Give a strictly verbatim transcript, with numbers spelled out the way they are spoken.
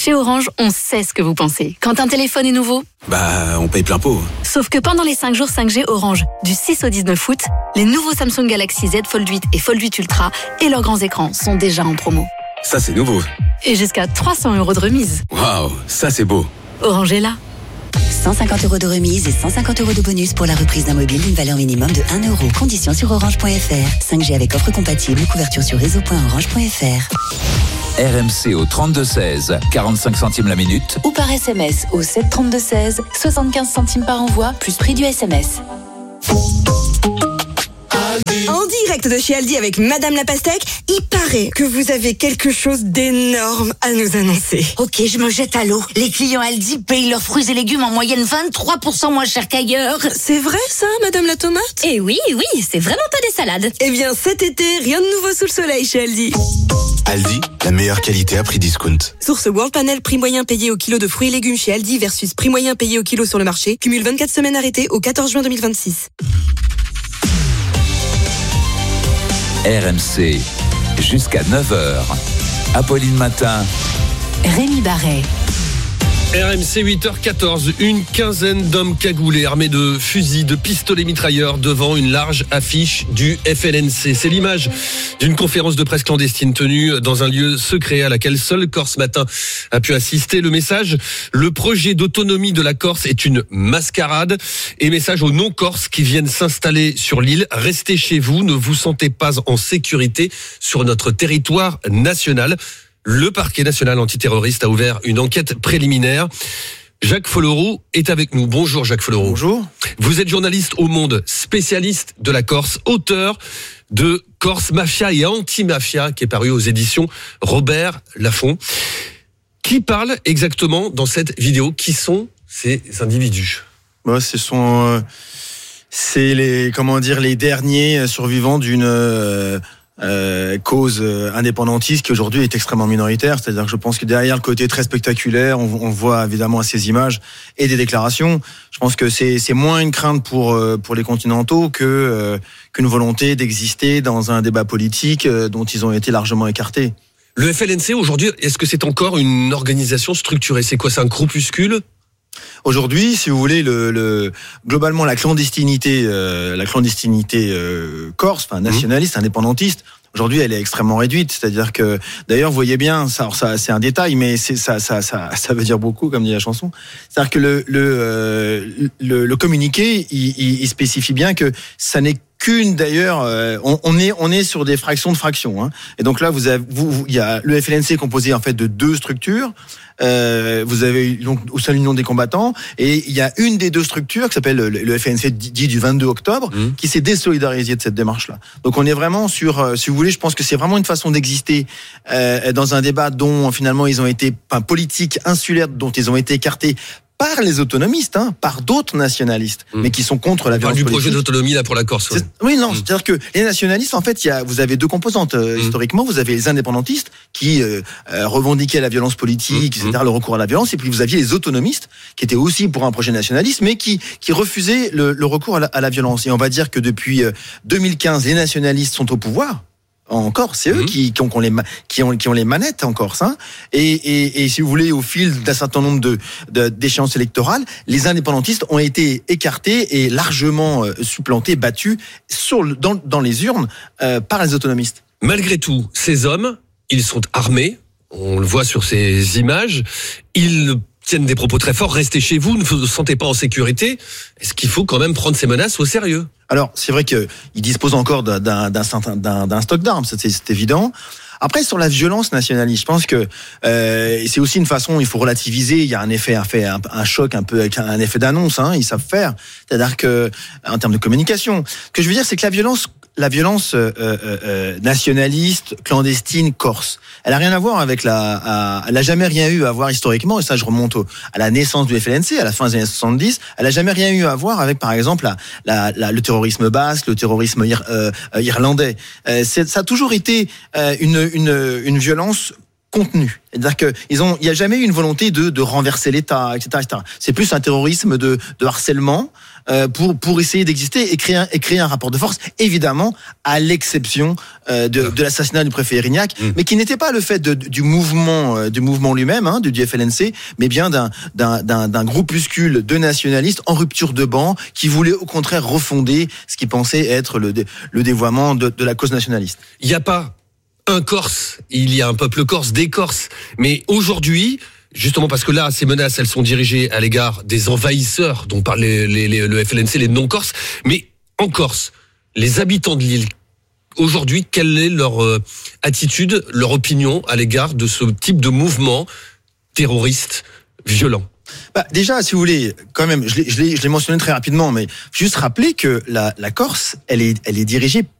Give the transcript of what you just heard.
Chez Orange, on sait ce que vous pensez. Quand un téléphone est nouveau, bah, on paye plein pot. Sauf que pendant les cinq jours cinq G Orange, du six au dix-neuf août, les nouveaux Samsung Galaxy Z Fold huit et Fold huit Ultra et leurs grands écrans sont déjà en promo. Ça, c'est nouveau. Et jusqu'à trois cents euros de remise. Waouh, ça c'est beau. Orange est là. cent cinquante euros de remise et cent cinquante euros de bonus pour la reprise d'un mobile d'une valeur minimum de un euro. Conditions sur orange point f r. cinq G avec offre compatible. Couverture sur réseau point orange point f r. R M C au trente-deux seize, quarante-cinq centimes la minute. Ou par S M S au sept trente-deux seize, soixante-quinze centimes par envoi, plus prix du S M S. En direct de chez Aldi avec Madame la Pastèque, il paraît que vous avez quelque chose d'énorme à nous annoncer. Ok, je me jette à l'eau. Les clients Aldi payent leurs fruits et légumes en moyenne vingt-trois pour cent moins cher qu'ailleurs. C'est vrai ça, Madame la Tomate? Eh oui, oui, c'est vraiment pas des salades. Eh bien, cet été, rien de nouveau sous le soleil chez Aldi. Aldi, la meilleure qualité à prix discount. Source World Panel, prix moyen payé au kilo de fruits et légumes chez Aldi versus prix moyen payé au kilo sur le marché. Cumule vingt-quatre semaines arrêtées au quatorze juin deux mille vingt-six. R M C, jusqu'à neuf heures. Apolline Matin. Rémi Barret. R M C huit heures quatorze, une quinzaine d'hommes cagoulés armés de fusils, de pistolets mitrailleurs devant une large affiche du F L N C. C'est l'image d'une conférence de presse clandestine tenue dans un lieu secret à laquelle seul Corse Matin a pu assister. Le message, le projet d'autonomie de la Corse est une mascarade. Et message aux non-corses qui viennent s'installer sur l'île. Restez chez vous, ne vous sentez pas en sécurité sur notre territoire national. Le parquet national antiterroriste a ouvert une enquête préliminaire. Jacques Follereau est avec nous. Bonjour Jacques Follereau. Bonjour. Vous êtes journaliste au Monde, spécialiste de la Corse, auteur de Corse Mafia et Anti-Mafia, qui est paru aux éditions Robert Laffont. Qui parle exactement dans cette vidéo? Qui sont ces individus? Bah, ce sont, euh, c'est les, comment dire, les derniers survivants d'une euh, Euh, cause euh, indépendantiste qui aujourd'hui est extrêmement minoritaire. C'est-à-dire que je pense que derrière le côté très spectaculaire, on, on voit évidemment à ces images et des déclarations. Je pense que c'est, c'est moins une crainte pour euh, pour les continentaux que euh, qu'une volonté d'exister dans un débat politique euh, dont ils ont été largement écartés. Le F L N C aujourd'hui, est-ce que c'est encore une organisation structurée? C'est quoi? C'est un groupuscule? Aujourd'hui, si vous voulez, le, le globalement la clandestinité, euh, la clandestinité euh, corse, enfin nationaliste, mmh. indépendantiste. Aujourd'hui, elle est extrêmement réduite. C'est-à-dire que, d'ailleurs, vous voyez bien, ça, alors ça, c'est un détail, mais c'est ça, ça, ça, ça veut dire beaucoup, comme dit la chanson. C'est-à-dire que le le euh, le, le communiqué, il, il, il spécifie bien que ça n'est qu'une d'ailleurs, euh, on, on est on est sur des fractions de fractions. Hein. Et donc là, vous avez, vous, vous, il y a le F L N C composé en fait de deux structures. Euh, vous avez donc au sein de l'Union des combattants, et il y a une des deux structures qui s'appelle le, le F L N C dit du vingt-deux octobre, mmh. qui s'est désolidarisé de cette démarche-là. Donc on est vraiment sur, euh, si vous voulez, je pense que c'est vraiment une façon d'exister euh, dans un débat dont finalement ils ont été, enfin, politique insulaire, dont ils ont été écartés par les autonomistes, hein, par d'autres nationalistes, mmh. mais qui sont contre la violence politique. Du projet d'autonomie là pour la Corse. Ouais. Oui, non, mmh. c'est-à-dire que les nationalistes, en fait, il y a, vous avez deux composantes euh, mmh. historiquement. Vous avez les indépendantistes qui euh, euh, revendiquaient la violence politique, mmh. et cetera, le recours à la violence, et puis vous aviez les autonomistes qui étaient aussi pour un projet nationaliste, mais qui qui refusaient le, le recours à la, à la violence. Et on va dire que depuis euh, deux mille quinze, les nationalistes sont au pouvoir. En Corse, c'est eux mmh. qui, qui, ont, qui, ont les, qui, ont, qui ont les manettes en Corse. Hein. Et, et, et si vous voulez, au fil d'un certain nombre de, de, d'échéances électorales, les indépendantistes ont été écartés et largement euh, supplantés, battus sur le, dans, dans les urnes euh, par les autonomistes. Malgré tout, ces hommes, ils sont armés, on le voit sur ces images, ils tiennent des propos très forts, restez chez vous, ne vous sentez pas en sécurité. Est-ce qu'il faut quand même prendre ces menaces au sérieux? Alors, c'est vrai qu'ils disposent encore d'un, d'un, d'un, d'un stock d'armes, c'est, c'est évident. Après, sur la violence nationaliste, je pense que euh, c'est aussi une façon, il faut relativiser. Il y a un effet, un, fait, un, un choc un peu, avec un effet d'annonce. Hein, ils savent faire. C'est-à-dire que, en termes de communication, ce que je veux dire, c'est que la violence, la violence euh, euh, nationaliste, clandestine, corse, elle a rien à voir avec la, à, elle a jamais rien eu à voir historiquement. Et ça, je remonte au, à la naissance du F L N C, à la fin des années soixante-dix. Elle a jamais rien eu à voir avec, par exemple, la, la, la, le terrorisme basque, le terrorisme ir, euh, irlandais. Euh, c'est, ça a toujours été euh, une, une, une violence contenu. C'est-à-dire que ils ont, il n'y a jamais eu une volonté de, de renverser l'État, et cetera, et cetera. C'est plus un terrorisme de, de harcèlement euh, pour pour essayer d'exister et créer un, et créer un rapport de force. Évidemment, à l'exception euh, de, de l'assassinat du préfet Erignac, mmh. mais qui n'était pas le fait de, du mouvement euh, du mouvement lui-même, hein, du, du F L N C, mais bien d'un d'un d'un, d'un groupuscule de nationalistes en rupture de banc qui voulait au contraire refonder ce qui pensait être le dé, le dévoiement de, de la cause nationaliste. Il n'y a pas un Corse, il y a un peuple corse, des Corses. Mais aujourd'hui, justement parce que là, ces menaces, elles sont dirigées à l'égard des envahisseurs dont parle les, les, les, le F L N C, les non-Corses. Mais en Corse, les habitants de l'île, aujourd'hui, quelle est leur euh, attitude, leur opinion à l'égard de ce type de mouvement terroriste violent? Bah, déjà, si vous voulez, quand même, je l'ai, je l'ai, je l'ai mentionné très rapidement, mais juste rappeler que la, la Corse, elle est, elle est dirigée